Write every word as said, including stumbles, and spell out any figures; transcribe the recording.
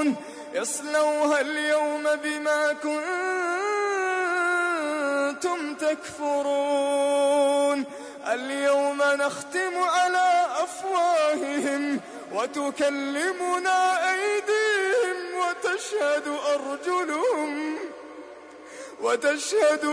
تكفرون اصلوها اليوم بما كنتم تكفرون اليوم نختم على أفواههم وتكلمنا أيديهم وتشهد أرجلهم وتشهد